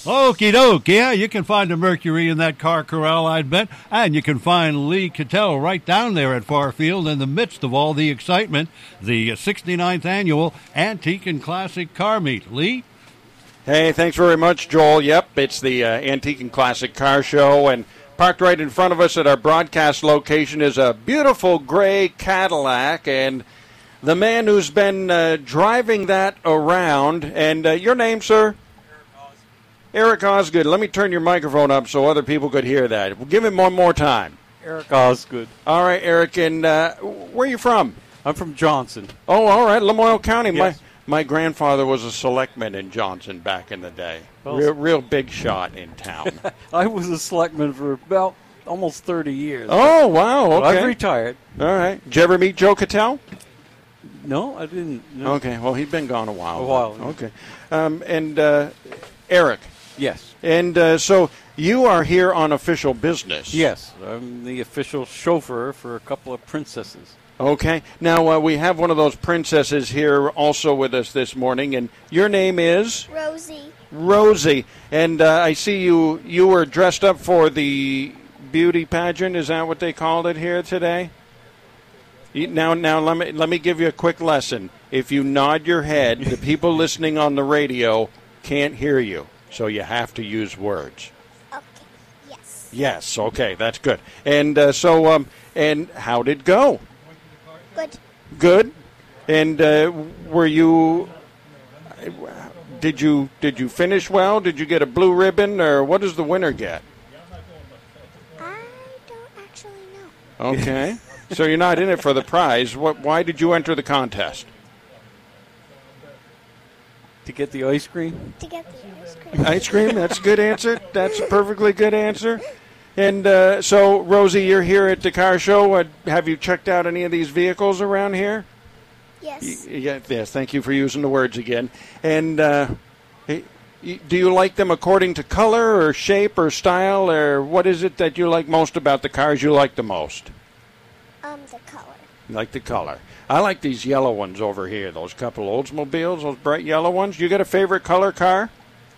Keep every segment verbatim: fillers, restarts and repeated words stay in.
Okie doke, yeah, you can find the Mercury in that car corral, I'd bet. And you can find Lee Cattell right down there at Farfield in the midst of all the excitement. The sixty-ninth Annual Antique and Classic Car Meet. Lee? Hey, thanks very much, Joel. Yep, it's the uh, Antique and Classic Car Show, and parked right in front of us at our broadcast location is a beautiful gray Cadillac, and the man who's been uh, driving that around, and uh, your name, sir? Eric Osgood. Let me turn your microphone up so other people could hear that. We'll give him one more time. Eric Osgood. All right, Eric, and uh, where are you from? I'm from Johnson. Oh, all right, Lamoille County. Yes. My my grandfather was a selectman in Johnson back in the day. Well, real, real big shot in town. I was a selectman for about almost thirty years. Oh, wow, okay. I've retired. All right. Did you ever meet Joe Cattell? No, I didn't. No. Okay, well, he'd been gone a while. A while. But, okay. Um, and uh, Eric. Yes. And uh, so you are here on official business. Yes. I'm the official chauffeur for a couple of princesses. Okay. Now, uh, we have one of those princesses here also with us this morning, and your name is? Rosie. Rosie. And uh, I see you you were dressed up for the beauty pageant. Is that what they called it here today? You- Now, now let me let me give you a quick lesson. If you nod your head, the people listening on the radio can't hear you, so you have to use words. Okay. Yes. Yes. Okay, that's good. And uh, so, um, and how did it go? Good. Good. And uh, were you? Did you did you finish well? Did you get a blue ribbon, or what does the winner get? I don't actually know. Okay. So you're not in it for the prize. What? Why did you enter the contest? To get the ice cream? To get the ice cream. Ice cream. That's a good answer. That's a perfectly good answer. And uh, so, Rosie, you're here at the car show. Uh, have you checked out any of these vehicles around here? Yes. Y- yeah, yes. Thank you for using the words again. And uh, y- y- do you like them according to color or shape or style, or what is it that you like most about the cars you like the most? Um, the color. Like the color. I like these yellow ones over here, those couple Oldsmobiles, those bright yellow ones. You got a favorite color car?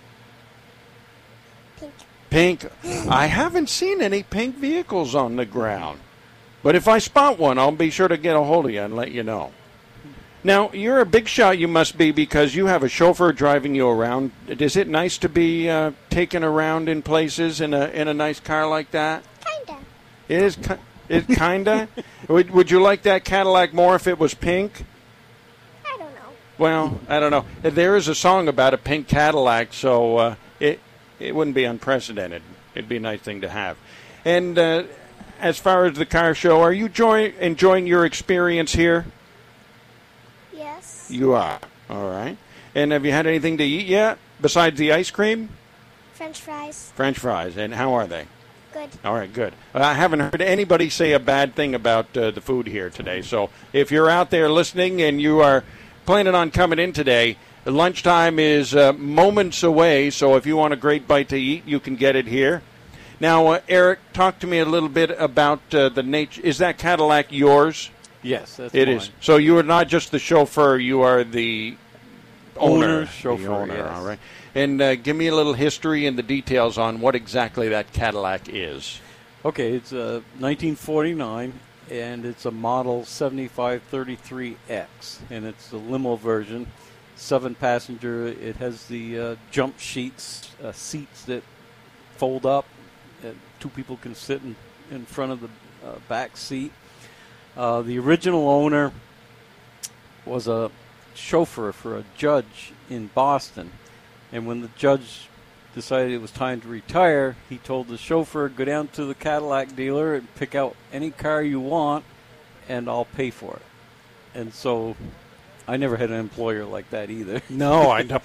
Pink. Pink. I haven't seen any pink vehicles on the ground. But if I spot one, I'll be sure to get a hold of you and let you know. Now, you're a big shot, you must be, because you have a chauffeur driving you around. Is it nice to be uh, taken around in places in a in a nice car like that? Kinda. It is ki- it kinda. would would you like that Cadillac more if it was pink? I don't know. Well, I don't know. There is a song about a pink Cadillac, so uh, it it wouldn't be unprecedented. It'd be a nice thing to have. And uh, as far as the car show, are you joy- enjoying your experience here? Yes. You are. All right. And have you had anything to eat yet besides the ice cream? French fries. French fries. And how are they? Good. All right, good. I haven't heard anybody say a bad thing about uh, the food here today. So if you're out there listening and you are planning on coming in today, lunchtime is uh, moments away. So if you want a great bite to eat, you can get it here. Now, uh, Eric, talk to me a little bit about uh, the nature. Is that Cadillac yours? Yes, that's It mine. is. So you are not just the chauffeur; you are the owner. Owner, chauffeur, The owner. yes. All right. And uh, give me a little history and the details on what exactly that Cadillac is. Okay, it's uh, nineteen forty-nine, and it's a model seventy-five thirty-three X, and it's the limo version, seven-passenger. It has the uh, jump sheets, uh, seats that fold up. And two people can sit in, in front of the uh, back seat. Uh, the original owner was a chauffeur for a judge in Boston, and when the judge decided it was time to retire, he told the chauffeur, go down to the Cadillac dealer and pick out any car you want, and I'll pay for it. And so I never had an employer like that either. No, I don't.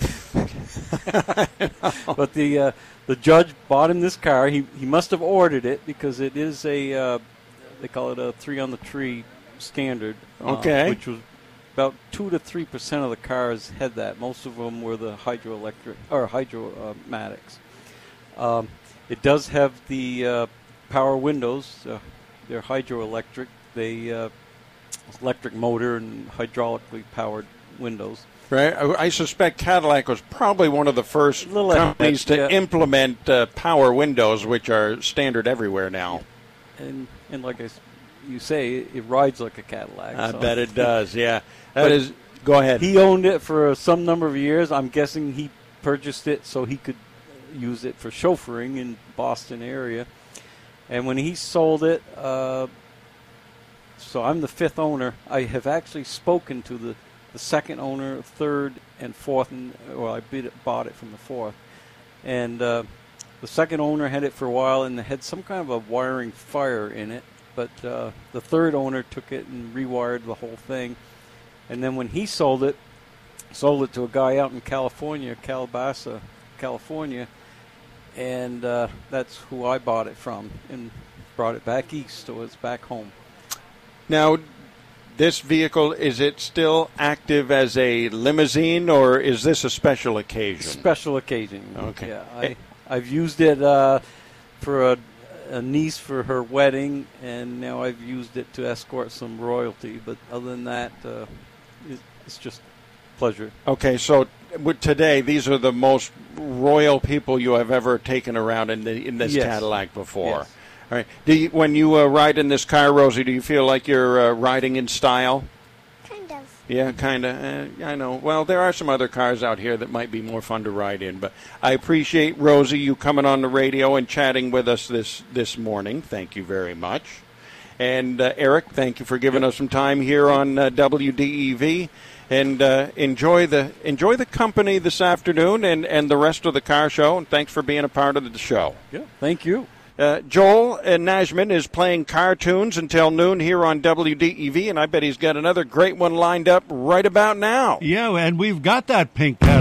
But the uh, the judge bought him this car. He he must have ordered it because it is a, uh, they call it a three-on-the-tree standard. uh, Okay. Which was about two to three percent of the cars had that. Most of them were the hydroelectric or hydromatics. Um, it does have the uh, power windows. Uh, they're hydroelectric. They uh, electric motor and hydraulically powered windows. Right. I, I suspect Cadillac was probably one of the first Little companies to yeah. implement uh, power windows, which are standard everywhere now. And and like I, s- you say, it, it rides like a Cadillac. I so. bet it does. Yeah. That But is. Go ahead. He owned it for some number of years. I'm guessing he purchased it so he could use it for chauffeuring in Boston area. And when he sold it, uh, so I'm the fifth owner. I have actually spoken to the, the second owner, third, and fourth. And, well, I bid it, bought it from the fourth. And uh, the second owner had it for a while and had some kind of a wiring fire in it. But uh, the third owner took it and rewired the whole thing. And then when he sold it, sold it to a guy out in California, Calabasas, California, and uh, that's who I bought it from and brought it back east, so it's back home. Now, this vehicle, is it still active as a limousine, or is this a special occasion? Special occasion. Okay. Yeah, I, I've used it uh, for a, a niece for her wedding, and now I've used it to escort some royalty. But other than that, uh, it, it's just pleasure. Okay, so with today, these are the most royal people you have ever taken around in the in this Yes. Cadillac before. Yes. All right. Do you, when you uh, ride in this car, Rosie, do you feel like you're uh, riding in style? Kind of. Yeah, kind of. Uh, I know. Well, there are some other cars out here that might be more fun to ride in, but I appreciate, Rosie, you coming on the radio and chatting with us this, this morning. Thank you very much. And uh, Eric, thank you for giving us some time here on uh, W D E V. And uh, enjoy the enjoy the company this afternoon and, and the rest of the car show. And thanks for being a part of the show. Yeah, thank you. Uh, Joel uh, Najman is playing cartoons until noon here on W D E V, and I bet he's got another great one lined up right about now. Yeah, and we've got that pink Cadillac.